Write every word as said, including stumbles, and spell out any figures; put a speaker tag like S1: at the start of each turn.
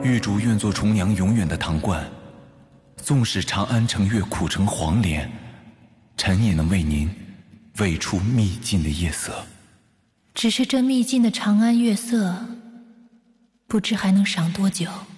S1: 玉竹愿做重娘永远的糖罐，纵使长安城月苦成黄莲，臣也能为您喂出秘境的夜色。
S2: 只是这秘境的长安月色，不知还能赏多久。